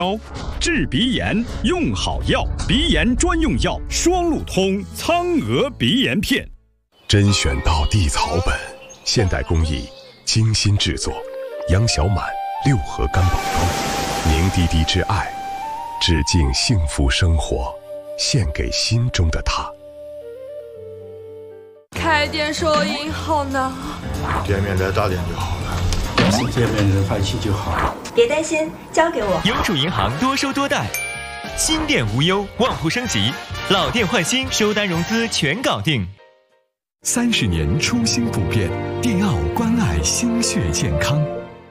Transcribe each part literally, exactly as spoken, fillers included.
治鼻炎用好药，鼻炎专用药双路通苍娥鼻炎片。 甄选到地草本，现代工艺精心制作，杨小满六合干宝膏，凝滴滴之爱，致敬幸福生活，献给心中的他。 开店收银好难啊！ 店面再大点就好了， 要是店面人帅气就好。 别担心，交给我。 邮储银行多收多贷，新店无忧，旺铺升级，老店换新，收单融资全搞定。 三十年初心不变，迪奥关爱心血健康。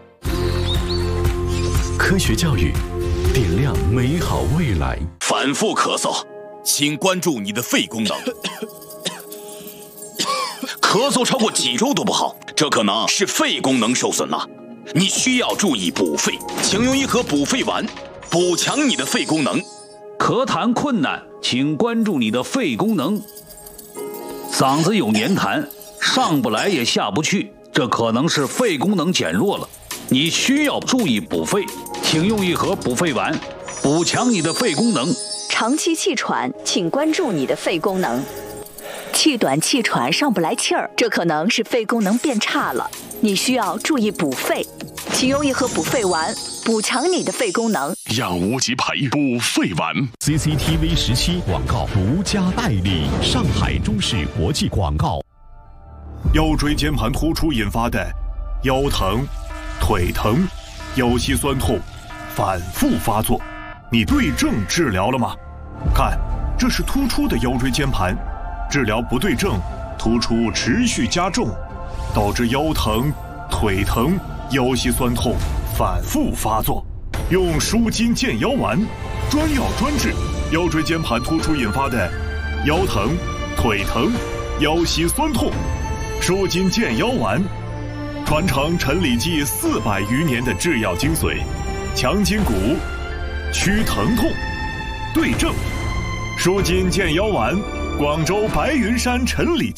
科学教育，点亮美好未来。 反复咳嗽，请关注你的肺功能。咳嗽超过几周都不好，这可能是肺功能受损了。你需要注意补肺，请用一盒补肺丸，补强你的肺功能。 咳痰困难，请关注你的肺功能。嗓子有黏痰，上不来也下不去，这可能是肺功能减弱了。你需要注意补肺，请用一盒补肺丸，补强你的肺功能。 长期气喘，请关注你的肺功能。气短气喘上不来气儿，这可能是肺功能变差了，你需要注意补肺，请用一盒补肺丸，补强你的肺功能。 养无极培补肺丸 C C T V 十七广告独家代理，上海中视国际广告。 腰椎间盘突出引发的腰疼、腿疼、腰膝酸痛反复发作，你对症治疗了吗？看，这是突出的腰椎间盘，治疗不对症，突出持续加重，导致腰疼、腿疼、腰膝酸痛反复发作。用舒筋健腰丸，专药专治腰椎间盘突出引发的腰疼、腿疼、腰膝酸痛。舒筋健腰丸，传承陈李济四百余年的制药精髓，强筋骨，祛疼痛，对症。舒筋健腰丸，广州白云山陈李济。